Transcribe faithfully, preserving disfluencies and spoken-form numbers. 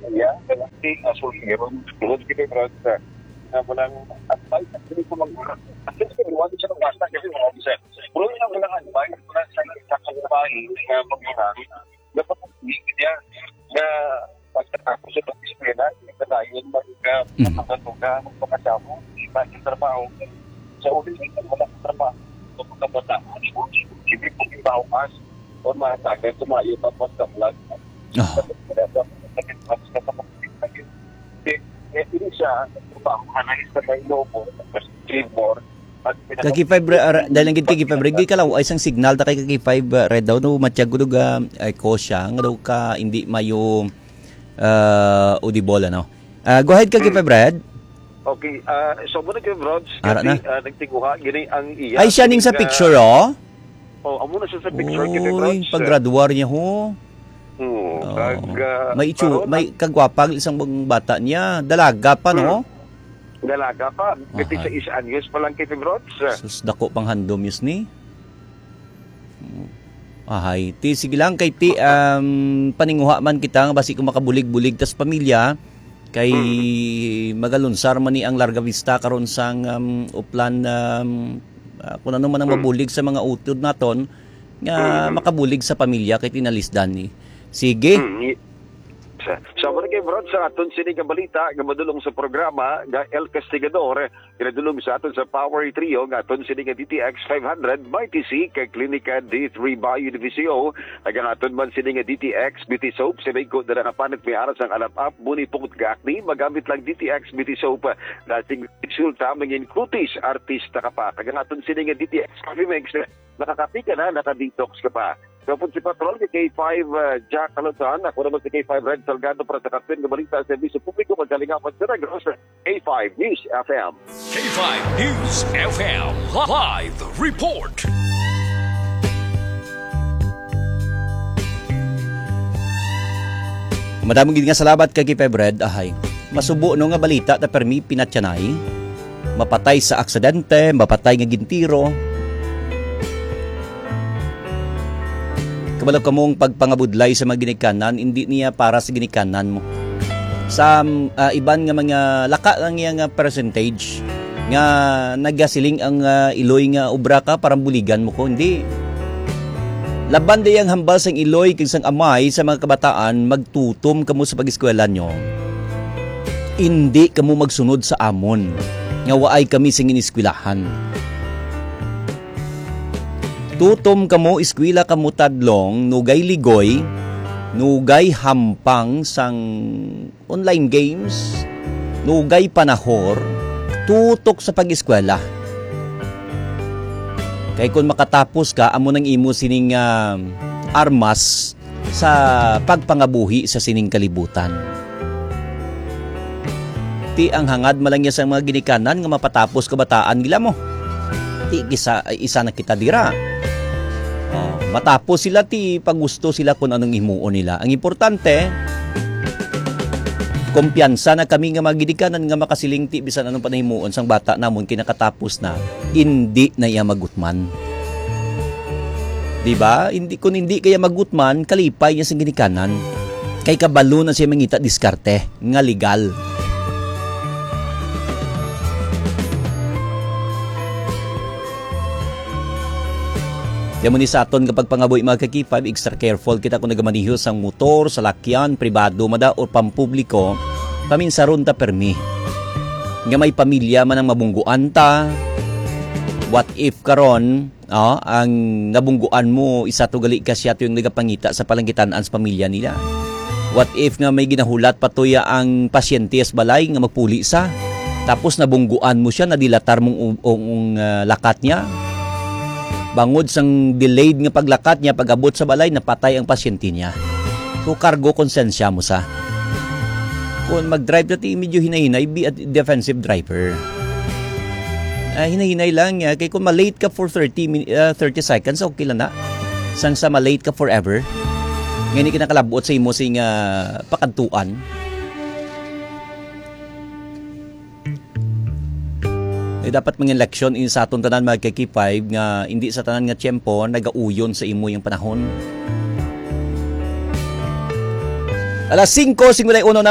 iya, galactic, asul hero, tulad kita brad sa na walang advice at hindi ko mag- at least kung iwan siya ng basta kasi mga officer. Pero yun ang walang advice mula sa nagkakababae na mag-ihan, dapat mag-ibig niya na pagkatapos sa pag-iskwela, hindi ka tayo mag-pagkatuga, magpakasamo, iba yung trabaho. Sa uli, walang trabaho. Kung magkabata, hindi po yung bawas o masasagan, tumayo tapos sa vlog. Ini siya, anais na may lobo, keyboard, kaki five dahil lang gid kaki five di ka law ay isang signal ta kay kaki five red daw no matiyag gud ay ko siya nga daw ka hindi mayo uh, audible no. Uh, go ahead kaki five red. Okay, uh, so muna kay Rods, kasi uh, nagtinguha gini ang iya. Ay siya ning sa picture oh. Oh, amo na siya sa picture kay Rods. Oy, pag-graduar niya ho. Hmm, oh. kag uh, may ichu, may kagwapag isang bata niya, dalaga pa no. Hmm. Dalaga pa. Kasi sa isa anyos pa lang kay Rods. Sus, dako pang handom yus ni. Ahay, ti sige lang kay ti um, paninguha man kita nga basi ko makabulig-bulig tas pamilya kay magalunsar man ni ang Larga Vista karon sang um, uplan um, uh, kung ano man ang mabulig sa mga utod naton nga makabulig sa pamilya kay tinalisdan ni. Sige. Sa mga kay Brad, sa aton sini nga balita, nga madulong sa programa, nga El Castigador, kinadulong sa aton sa Power Trio, nga aton sini nga D T X five hundred, by T C, kay Klinika D three Bayo Divisio, nga aton man sini nga D T X Beauty Soap, sabay ko na nakapanag may aras ang alap-up, buni pungot gakni, magamit lang D T X Beauty Soap, dating resulta, mangin kutis, artista ka pa, nga aton sini nga D T X Coffee Mix, nakakapi ka na, nakadetox ka pa. So, po si Patrol, K five uh, Jack Kalutan, ako naman si K five Red Salgado para sa Kapiteng ng Balita sa Servisyo Publiko, magkalingapan sa Negros, K five News F M. K five News F M, live report. Madamong gid nga salamat kay K five Red, ahay. Masubo no nga balita ta permi pinatyanay, mapatay sa aksidente, mapatay nga gintiro. Kabalo kamong pagpangabudlay sa mga ginikanan, hindi niya para sa ginikanan mo. Sa uh, iban nga mga laka lang nga percentage nga nagasiling ang uh, iloy nga obra ka parang buligan mo ko, hindi. Laban day ang hambal sang iloy kag sang amay sa mga kabataan, magtutom kamo sa pag-eskwela nyo. Hindi kamo magsunod sa amon nga waay kami sing iniskwelahan. Tutom kamo, eskwela kamo tadlong, nugay ligoy, nugay hampang sang online games, nugay panahor, tutok sa pag-eskwela. Kay kung makatapos ka, amo nang imo sining uh, armas sa pagpangabuhi sa sining kalibutan. Ti ang hangad malang niya sa mga ginikanan nga mapatapos kabataan nila mo. Ti isa, isa na kita dira. Oh, matapos sila ti pagusto sila kung anong himuon nila. Ang importante, kumpiyansa na kami nga magidikanan nga makasiling ti bisan anong panahimuon sang bata namon kinakatapos na hindi na iya magutman. Diba? Hindi kun hindi kaya magutman, kalipay niya sa ginikanan. Kay kabalo na siya mangita diskarte nga legal. Diyan mo ni sa aton kapag pangaboy mga kaki five, extra careful kita kung nagamaniho sang motor, salakyan, pribado, mada o pampubliko, paminsaron ta permi. Nga may pamilya man ang mabungguan ta, what if karon, oh, ang nabungguan mo, isa to gali ka siya to yung nagapangita sa palangkitanaan sa pamilya nila. What if nga may ginahulat patuya ang pasyente sa balay nga magpuli sa, tapos nabungguan mo siya, nadilatar mong um, uh, lakat niya, bangod sang delayed nga paglakat niya, pag-abot sa balay, napatay ang pasyente niya. So, kargo konsensya mo sa. Kung mag-drive natin, medyo hinay-hinay, be a defensive driver. Uh, hinay-hinay lang. Uh, kaya kung malate ka for thirty, uh, thirty seconds, okay lang na. Sang sa malate ka forever. Ngayon kinakalabot sa imo sing uh, pakantuan. Eh, dapat mga leksyon in sa atong tanan mga kaki five nga hindi sa tanan nga tiyempo nagauyon sa imo yung panahon. Alas singko, singulay uno na